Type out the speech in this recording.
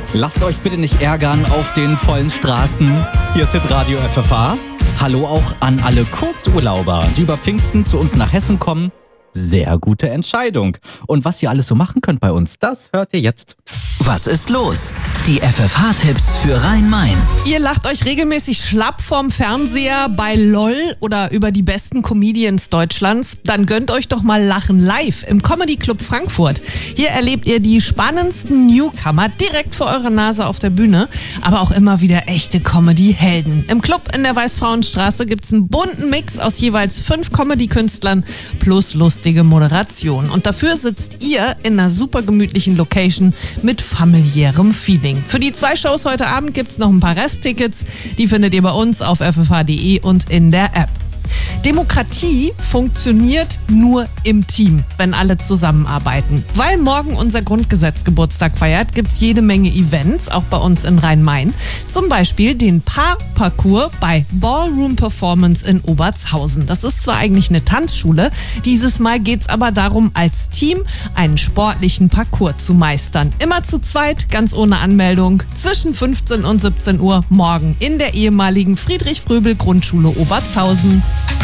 Lasst euch bitte nicht ärgern auf den vollen Straßen. Hier ist Hitradio FFH. Hallo auch an alle Kurzurlauber, die über Pfingsten zu uns nach Hessen kommen. Sehr gute Entscheidung. Und was ihr alles so machen könnt bei uns, das hört ihr jetzt. Was ist los? Die FFH-Tipps für Rhein-Main. Ihr lacht euch regelmäßig schlapp vorm Fernseher bei LOL oder über die besten Comedians Deutschlands? Dann gönnt euch doch mal Lachen live im Comedy Club Frankfurt. Hier erlebt ihr die spannendsten Newcomer direkt vor eurer Nase auf der Bühne, aber auch immer wieder echte Comedy-Helden. Im Club in der Weißfrauenstraße gibt's einen bunten Mix aus jeweils 5 Comedy-Künstlern plus lustige Moderation. Und dafür sitzt ihr in einer super gemütlichen Location mit familiärem Feeling. Für die 2 Shows heute Abend gibt's noch ein paar Resttickets. Die findet ihr bei uns auf ffh.de und in der App. Demokratie funktioniert nur im Team, wenn alle zusammenarbeiten. Weil morgen unser Grundgesetz Geburtstag feiert, gibt's jede Menge Events, auch bei uns in Rhein-Main. Zum Beispiel den Paarparcours bei Ballroom Performance in Obertshausen. Das ist zwar eigentlich eine Tanzschule, dieses Mal geht's aber darum, als Team einen sportlichen Parcours zu meistern. Immer zu zweit, ganz ohne Anmeldung, zwischen 15 und 17 Uhr morgen in der ehemaligen Friedrich-Fröbel-Grundschule Obertshausen.